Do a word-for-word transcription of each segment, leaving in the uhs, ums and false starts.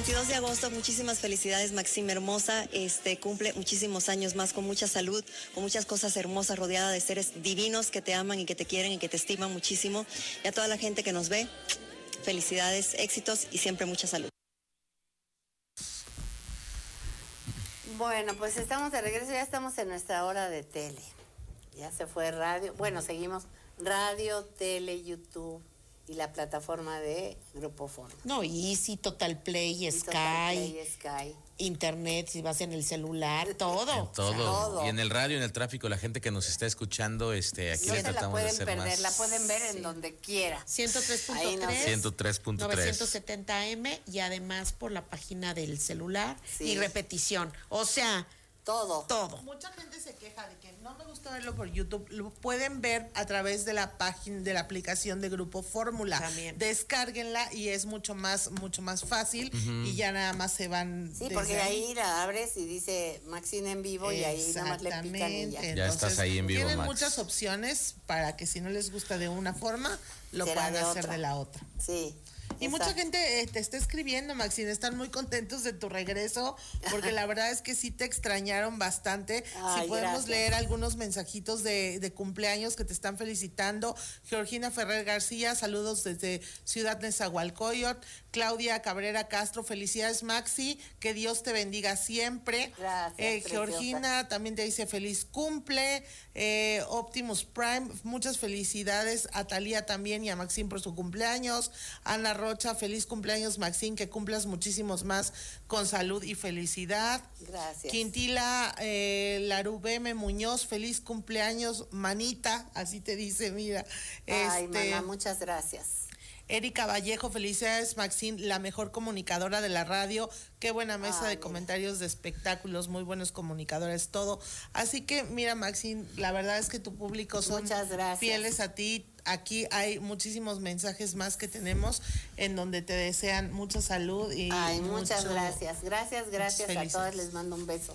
veintidós de agosto, muchísimas felicidades, Maxine hermosa. Este, cumple muchísimos años más con mucha salud, con muchas cosas hermosas, rodeada de seres divinos que te aman y que te quieren y que te estiman muchísimo. Y a toda la gente que nos ve, felicidades, éxitos y siempre mucha salud. Bueno, pues estamos de regreso, ya estamos en nuestra hora de tele. Ya se fue radio, bueno, seguimos radio, tele, YouTube y la plataforma de Grupo Fórmula. No, Easy, Total Play, Y Sky, Total Play, Sky, Internet, si vas en el celular, todo. En todo. O sea, todo. Y en el radio, en el tráfico, la gente que nos está escuchando, este, aquí no le se la tratamos de pueden hacer perder, más. la pueden ver en Sí. donde quiera. ciento tres punto Ahí no tres, sé. ciento tres punto tres. novecientos setenta A M y además por la página del celular Sí. y repetición. O sea, Todo. todo. Mucha gente se queja de que no me gusta verlo por YouTube. Lo pueden ver a través de la página, de la aplicación de Grupo Fórmula. También. Descárguenla y es mucho más, mucho más fácil uh-huh. y ya nada más se van. Sí, porque de ahí la abres y dice Maxine en vivo y ahí nada más le pican y ya. Ya Entonces, estás ahí en vivo, tienen Max. muchas opciones para que si no les gusta de una forma, lo Será puedan de hacer otra. de la otra. Sí. Y exacto. mucha gente eh, te está escribiendo, Maxine, están muy contentos de tu regreso, porque la verdad es que sí te extrañaron bastante. Ay, si podemos gracias. leer algunos mensajitos de, de cumpleaños que te están felicitando. Georgina Ferrer García, saludos desde Ciudad Nezahualcóyotl. Claudia Cabrera Castro, felicidades, Maxi, que Dios te bendiga siempre. Gracias, eh, Georgina también te dice feliz cumple. eh, Optimus Prime, muchas felicidades a Talía también y a Maxine por su cumpleaños. Ana Rocha, feliz cumpleaños, Maxine, que cumplas muchísimos más con salud y felicidad. Gracias. Quintila eh, Larubeme Muñoz, feliz cumpleaños, manita, así te dice, mira. Ay, este, mamá, muchas gracias. Erika Vallejo, felicidades, Maxine, la mejor comunicadora de la radio. Qué buena mesa Ay, de mira. comentarios de espectáculos, muy buenos comunicadores, todo. Así que, mira, Maxine, la verdad es que tu público son Muchas gracias. fieles a ti. Aquí hay muchísimos mensajes más que tenemos en donde te desean mucha salud y Ay, muchas mucho- gracias. Gracias, gracias a felicidades. todas. Les mando un beso.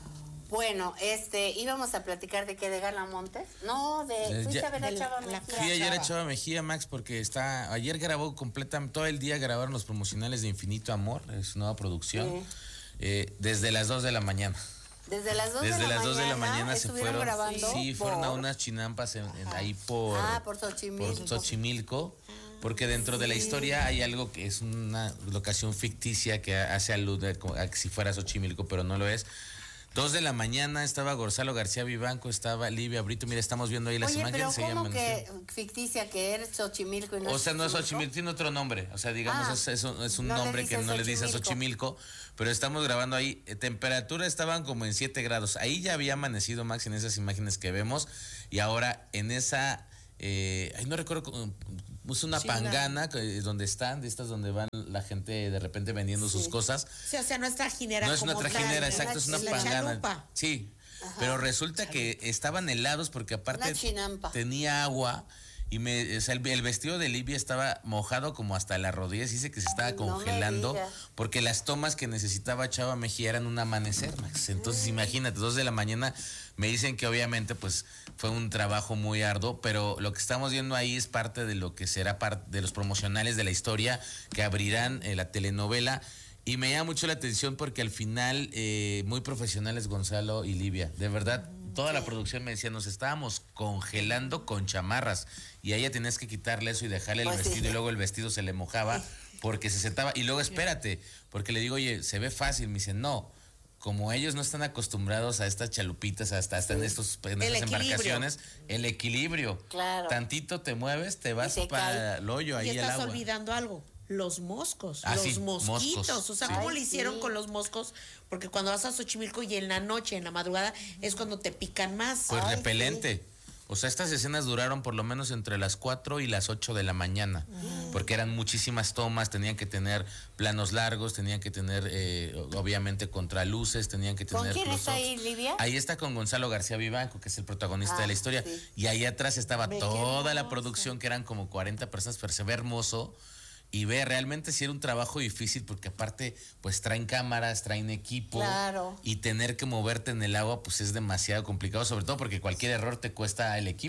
Bueno, este, íbamos a platicar de qué, de Gala Montes. No, de, Eh, fuiste ya- a ver a de la- Chava la- Mejía. Fui ayer a Chava. Chava Mejía, Max, porque está. Ayer grabó completamente. Todo el día grabaron los promocionales de Infinito Amor, es nueva producción. Sí. eh, desde las dos de la mañana. Desde las dos Desde de la las mañana. dos de la mañana se estuvieron fueron. grabando. Sí, fueron a por- unas chinampas en, en- ahí por. Ah, por Xochimilco. por Xochimilco, porque dentro de la historia hay algo que es una locación ficticia que hace alude a que si fuera Xochimilco, pero no lo es. Dos de la mañana estaba Gonzalo García Vivanco, estaba Livia Brito, mira, estamos viendo ahí las Oye, imágenes. pero ella ¿cómo amaneció. que ficticia que eres Xochimilco y no O sea, no es Xochimilco? Xochimilco, tiene otro nombre. O sea, digamos, Ah, es, es un, es un no le nombre que dice no le dice a Xochimilco. Xochimilco, pero estamos grabando ahí. eh, Temperatura estaban como en siete grados. Ahí ya había amanecido, Max, en esas imágenes que vemos. Y ahora en esa. Eh, ay, no recuerdo. cómo- Es una Sí, pangana que- donde están, de estas donde van la gente de repente vendiendo sus Sí. cosas. Sí, o sea, no es trajinera No es una como tal, trajinera, es exacto, es una la pangana. chalupa. Sí, Ajá. pero resulta que estaban helados porque aparte Una chinampa. tenía agua y me, o sea, el, el vestido de Livia estaba mojado como hasta las rodillas, dice que se estaba Ay, no me congelando digas. porque las tomas que necesitaba Chava Mejía eran un amanecer, Max. Entonces imagínate, dos de la mañana, me dicen que obviamente pues fue un trabajo muy arduo, pero lo que estamos viendo ahí es parte de lo que será parte de los promocionales de la historia que abrirán eh, la telenovela. Y me llama mucho la atención porque al final, eh, muy profesionales Gonzalo y Livia. De verdad, toda la producción me decía, nos estábamos congelando con chamarras. Y a ella tenías que quitarle eso y dejarle el Pues sí. vestido. Y luego el vestido se le mojaba porque se sentaba. Y luego espérate, porque le digo, oye, se ve fácil. Me dice, no. Como ellos no están acostumbrados a estas chalupitas, hasta, hasta en, estos, en El estas equilibrio. embarcaciones, el equilibrio. Claro. Tantito te mueves, te vas te para cae. el hoyo, ahí Y el estás agua. olvidando algo, los moscos, Ah, los sí, mosquitos. moscos, O sea, sí. ¿cómo Ay, le hicieron sí. con los moscos? Porque cuando vas a Xochimilco y en la noche, en la madrugada, es cuando te pican más. Pues Ay, repelente. O sea, estas escenas duraron por lo menos entre las cuatro y las ocho de la mañana, porque eran muchísimas tomas, tenían que tener planos largos, tenían que tener, eh, obviamente, contraluces, tenían que ¿Con tener quién está close-ups. ahí, Livia? Ahí está con Gonzalo García Vivanco, que es el protagonista Ah, de la historia. sí. Y ahí atrás estaba Ve, qué toda la hermoso. producción, que eran como cuarenta personas, pero se ve hermoso. Y ve, realmente sí era un trabajo difícil porque aparte pues traen cámaras, traen equipo. Claro. Y tener que moverte en el agua pues es demasiado complicado, sobre todo porque cualquier error te cuesta el equipo.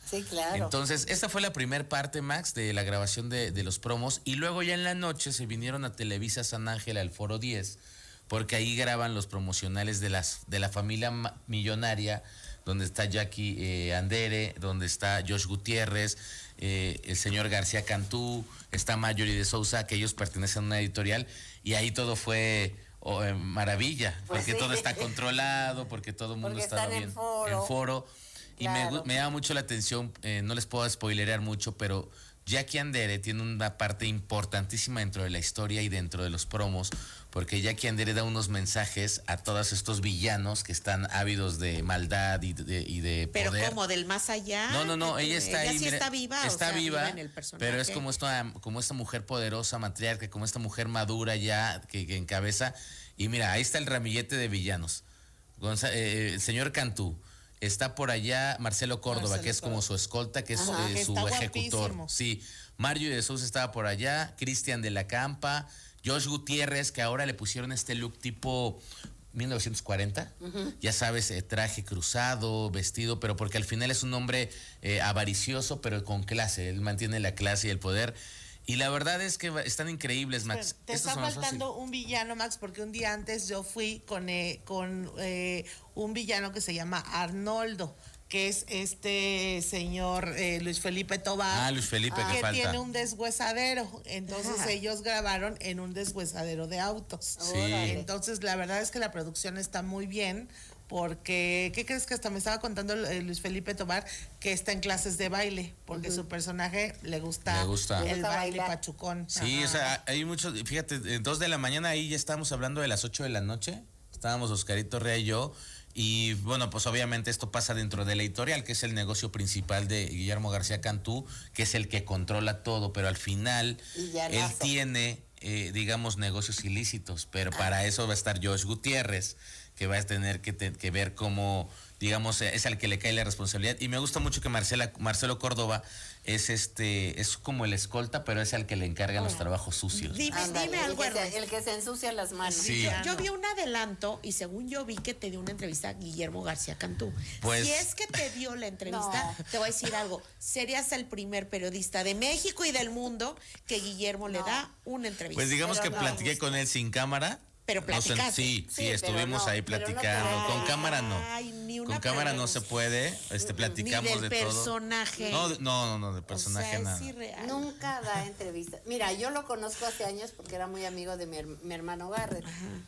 Sí, claro. Entonces, esta fue la primera parte, Max, de la grabación de, de los promos. Y luego ya en la noche se vinieron a Televisa San Ángel al Foro diez, porque ahí graban los promocionales de, las, de la familia millonaria, donde está Jackie eh, Andere, donde está Josh Gutiérrez, eh, el señor García Cantú, está Marjorie de Sousa, que ellos pertenecen a una editorial, y ahí todo fue oh, eh, maravilla, Pues porque sí. todo está controlado, porque todo el mundo Porque estaba están en bien foro. en foro. Y Claro. me, gu- me llama mucho la atención, eh, no les puedo spoilerear mucho, pero Jackie Andere tiene una parte importantísima dentro de la historia y dentro de los promos, porque Jackie Andere da unos mensajes a todos estos villanos que están ávidos de maldad y de, y de Pero poder. como del más allá. No, no, no, ella está ella ahí. sí mira, está viva. o Está sea, viva, en el personaje. pero es como esta, como esta mujer poderosa, matriarca, como esta mujer madura ya que, que encabeza. Y mira, ahí está el ramillete de villanos. Gonza- eh, el señor Cantú. Está por allá Marcelo Córdoba, Marcelo que es como su escolta, que es Ajá, eh, que su está ejecutor. guapísimo. Sí, Mario de Sousa estaba por allá, Cristian de la Campa, Josh Gutiérrez, que ahora le pusieron este look tipo mil novecientos cuarenta, ya sabes, eh, traje cruzado, vestido, pero porque al final es un hombre eh, avaricioso, pero con clase, él mantiene la clase y el poder. Y la verdad es que va- están increíbles, Max. Te Estos está son los faltando fáciles. un villano, Max, porque un día antes yo fui con, eh, con eh, un villano que se llama Arnoldo, que es este señor eh, Luis Felipe Tobar. Ah, Luis Felipe, que que falta. tiene un deshuesadero. Entonces Ajá. ellos grabaron en un deshuesadero de autos. Sí. Órale. Entonces la verdad es que la producción está muy bien. Porque, ¿qué crees que hasta me estaba contando eh, Luis Felipe Tobar que está en clases de baile? Porque su personaje le gusta, Le gusta. el Le gusta baile bailar. pachucón. Sí, Ajá. o sea, hay muchos, fíjate, eh, dos de la mañana ahí ya estábamos hablando de las ocho de la noche, estábamos Oscarito Rea y yo, y bueno, pues obviamente esto pasa dentro de la editorial, que es el negocio principal de Guillermo García Cantú, que es el que controla todo, pero al final Y ya él lazo. tiene, eh, digamos, negocios ilícitos, pero para eso va a estar Josh Gutiérrez, que va a tener que, te- que ver cómo, digamos, eh, es al que le cae la responsabilidad. Y me gusta mucho que Marcela, Marcelo Córdoba es este, es como el escolta, pero es al que le encargan los trabajos sucios. Dime, Ándale, dime el algo, que se- Ernesto. el que se ensucia las manos. Sí. Yo, yo vi un adelanto y según yo vi que te dio una entrevista a Guillermo García Cantú. Pues- Si es que te dio la entrevista, No. te voy a decir algo. Serías el primer periodista de México y del mundo que Guillermo le No. da una entrevista. Pues digamos Pero que no, platiqué gusta. con él sin cámara. Pero No sé, platicaste. sí, sí, Sí, pero estuvimos no, ahí pero no platicando. te- Con cámara no. Ay, ni una Con cámara no pregunta. se puede. Este, platicamos Ni del de todo. personaje. No, de- no, no, no, de personaje o sea, nada. es irreal. Nunca da entrevistas. Mira, yo lo conozco hace años porque era muy amigo de mi, her- mi hermano Garrett.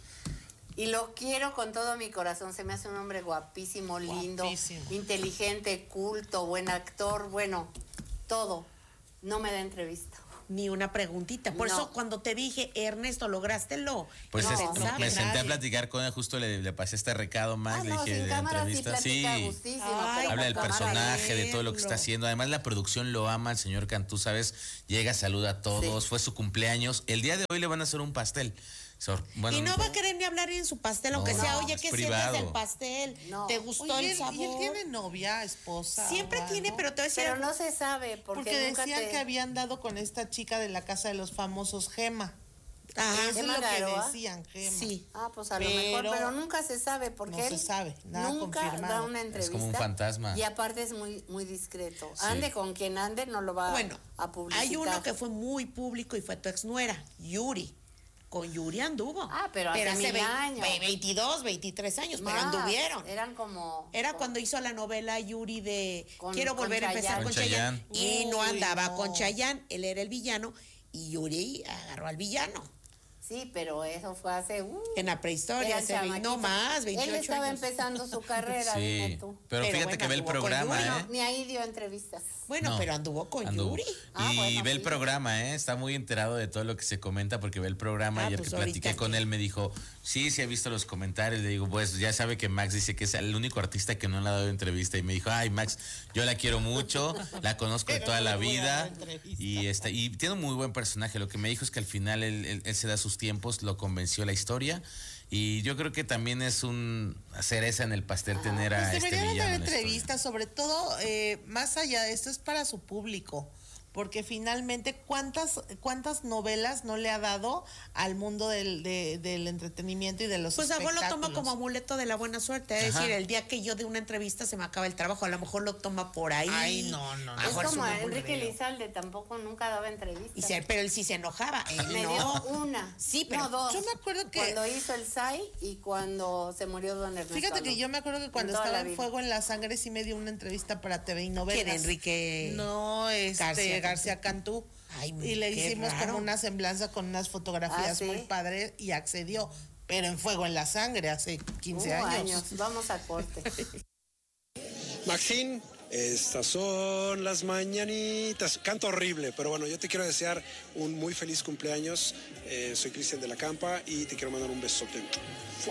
Y lo quiero con todo mi corazón. Se me hace un hombre guapísimo, lindo, Guapísimo. inteligente, culto, buen actor, bueno, todo. No me da entrevista. Ni una preguntita. Por No. eso cuando te dije, Ernesto, lograste lo. Pues No, es- no me sabe senté a nadie. platicar con él, justo le, le pasé este recado más, Ah, le no, dije sin de cámara sí entrevista. platica Sí, gustísimo, Ay, pero habla con del cámara personaje, de todo lo que está verlo. haciendo. Además, la producción lo ama, el señor Cantú, ¿sabes? Llega, saluda a todos, Sí. fue su cumpleaños. El día de hoy le van a hacer un pastel. Sor- bueno, y no va a querer ni hablar en su pastel, aunque No, sea, no, oye, es ¿qué privado. sientes del pastel? No. ¿Te gustó Oye, el sabor? ¿y él tiene novia, esposa? Siempre o tiene, algo? pero te voy a decir Pero algo. no se sabe porque, Porque nunca decían te- que habían dado con esta chica de la casa de los famosos, Gema. Ajá. Eso es Gema lo que Garoa. decían, Gema. Sí. Ah, pues a lo Pero mejor, pero nunca se sabe porque no se él sabe, nada nunca confirmado. da una entrevista. como un fantasma. Y aparte es muy muy discreto. Sí. Ande con quien ande no lo va Bueno, a publicitar. hay uno que fue muy público y fue tu exnuera, Yuri. Con Yuri anduvo. Ah, pero hace mil vein- años. ve- veintidós, veintitrés años, pero Más, anduvieron. Eran como Era como- cuando hizo la novela Yuri de Con- Quiero con volver a empezar Chayanne. con Con Chayanne. Chayanne. Y no Uy, andaba no. con Chayanne, él era el villano y Yuri agarró al villano. Sí, pero eso fue hace uh, En la prehistoria, eran hace veinte, no chamaquitos. más, veintiocho Él estaba años. empezando su carrera, dime Sí, tú. pero, Pero fíjate bueno, que ve el anduvo con programa, Yuri. ¿eh? No, ni ahí dio entrevistas. Bueno, No, pero anduvo con anduvo. Yuri. Ah, y bueno, ve el sí. programa, ¿eh? Está muy enterado de todo lo que se comenta porque ve el programa. Ah, y el pues que ahorita platiqué con que- él me dijo, sí, sí ha visto los comentarios. Le digo, pues ya sabe que Max dice que es el único artista que no le ha dado entrevista. Y me dijo, ay, Max, yo la quiero mucho, la conozco de Pero toda no la le voy a dar vida. entrevista. Y, este, y tiene un muy buen personaje. Lo que me dijo es que al final él, él- él se da sus tiempos, lo convenció la historia. Y yo creo que también es un cereza en el pastel tener a Pues este deberían villano dar en la historia. entrevistas, sobre todo, eh, más allá de esto, es para su público. porque finalmente cuántas cuántas novelas no le ha dado al mundo del, de, del entretenimiento y de los Pues a vos lo espectáculos. toma como amuleto de la buena suerte, es Ajá. decir, el día que yo de una entrevista se me acaba el trabajo, a lo mejor lo toma por ahí. Ay, no, no, no. A lo Es mejor como un Enrique amuleto. Elizalde, tampoco nunca daba entrevistas. Y se- pero él sí se enojaba, él Me no. dio una. Sí, pero no, dos. yo me acuerdo que- Cuando hizo el S A I y cuando se murió don Ernesto. Fíjate que Alonso. yo me acuerdo que cuando En toda estaba la en vida. Fuego en la Sangre sí me dio una entrevista para T V y novelas. ¿Quién, Enrique? No, este García García, Cantú? Cantú. Ay, y le qué hicimos raro. como una semblanza con unas fotografías ¿Ah, sí? muy padres y accedió, pero en Fuego en la Sangre hace quince Hubo años. Vamos a corte. Maxine, estas son las mañanitas. Canto horrible, pero bueno, yo te quiero desear un muy feliz cumpleaños. Eh, soy Cristian de la Campa y te quiero mandar un besote.